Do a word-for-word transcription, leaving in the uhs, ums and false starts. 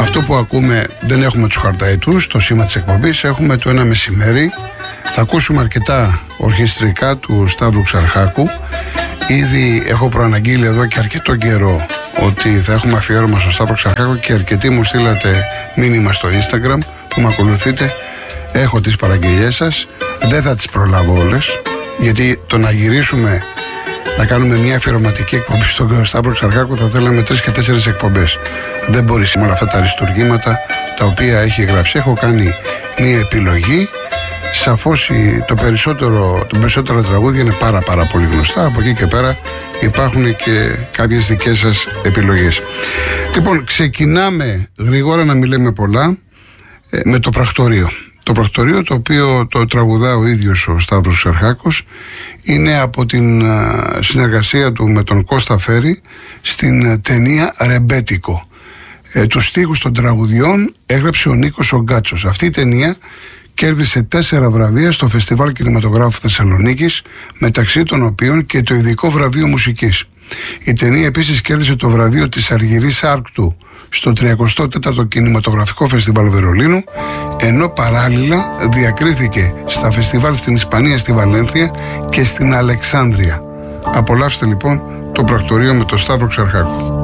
Αυτό που ακούμε, δεν έχουμε τους χαρταετούς, το σήμα της εκπομπής, έχουμε το ένα μεσημέρι. Θα ακούσουμε αρκετά ορχιστρικά του Σταύρου Ξαρχάκου. Ήδη έχω προαναγγείλει εδώ και αρκετό καιρό ότι θα έχουμε αφιέρωμα στο Σταύρο Ξαρχάκου και αρκετοί μου στείλατε μήνυμα στο Instagram που με ακολουθείτε. Έχω τις παραγγελίες σας, δεν θα τις προλάβω όλες, γιατί το να γυρίσουμε να κάνουμε μια αφιερωματική εκπομπή στον Σταύρο Ξαρχάκου θα θέλαμε τρεις και τέσσερις εκπομπές. Δεν μπορεί με όλα αυτά τα αριστουργήματα τα οποία έχει γράψει. Έχω κάνει μια επιλογή. Σαφώς το περισσότερο, το περισσότερο τραγούδια είναι πάρα πάρα πολύ γνωστά. Από εκεί και πέρα υπάρχουν και κάποιες δικές σας επιλογές. Λοιπόν, ξεκινάμε γρήγορα, να μην λέμε πολλά, με το πρακτορείο. Το πρακτορείο, το οποίο το τραγουδά ο ίδιος ο Σταύρος Ξαρχάκος, είναι από την συνεργασία του με τον Κώστα Φέρη στην ταινία Ρεμπέτικο. Ε, τους στίχους των τραγουδιών έγραψε ο Νίκος ο Γκάτσος. Αυτή η ταινία κέρδισε τέσσερα βραβεία στο Φεστιβάλ Κινηματογράφου Θεσσαλονίκης, μεταξύ των οποίων και το ειδικό βραβείο μουσικής. Η ταινία επίσης κέρδισε το βραβείο της Αργυρής Άρκτου στο τριακοστό τέταρτο Κινηματογραφικό Φεστιβάλ Βερολίνου, ενώ παράλληλα διακρίθηκε στα φεστιβάλ στην Ισπανία, στη Βαλένθια και στην Αλεξάνδρεια. Απολαύστε λοιπόν το πρακτορείο με τον Σταύρο Ξαρχάκου.